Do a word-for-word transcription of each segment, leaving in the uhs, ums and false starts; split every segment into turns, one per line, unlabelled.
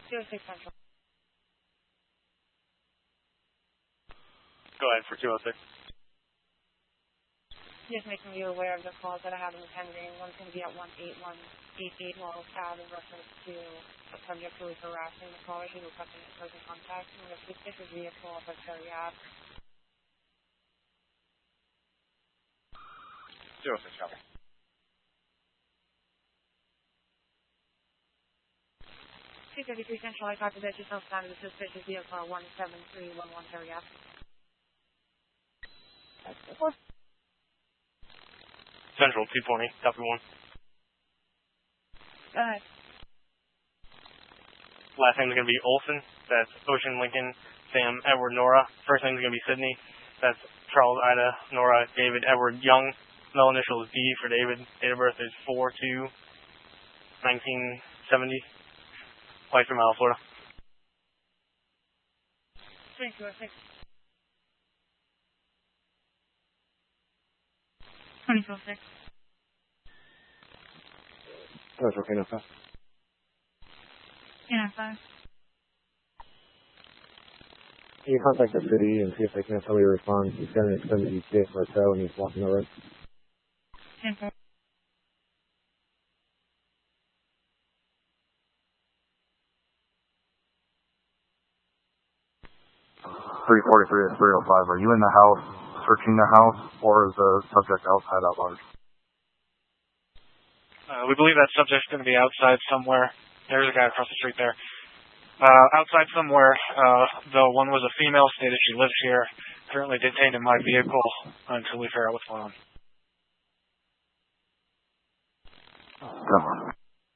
zero six Central.
Go ahead for two oh six.
Just making you aware of the calls that I have in pending. One's going to be at one eight one eight eight Laurel Ave in reference to a subject who is harassing the caller. He requesting a person contact. I'm going to speak to his vehicle off of Cherry Ave.
zero six, copy.
two fifty-three Central, I copy that yourself found the suspicious vehicle at one seven three one one Cherry Ave.
Central, two twenty, copy one.
Go ahead.
Last name's going to be Olson. That's Ocean, Lincoln, Sam, Edward, Nora. First name's going to be Sydney. That's Charles, Ida, Nora, David, Edward, Young. Middle initial is D for David. Date of birth is four two nineteen seventy. Life from Mile, Florida.
twenty-two oh six. twenty-two oh six.
That's okay, no five.
Yeah, five.
Can you contact the city and see if they can have somebody respond? He's got an extended E T A for a tow and he's blocking the road.
ten four.
three forty-three to three oh five. Are you in the house, searching the house, or is the subject outside at large?
Uh, we believe that subject's going to be outside somewhere. There's a guy across the street there. Uh, outside somewhere. Uh, the one was a female, stated she lives here. Currently detained in my vehicle until we figure out what's going on.
Come on.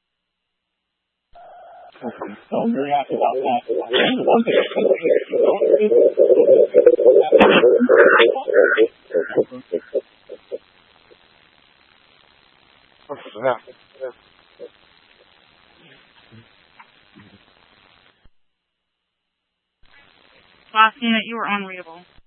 I'm very happy about that.
Last unit, you were unreadable.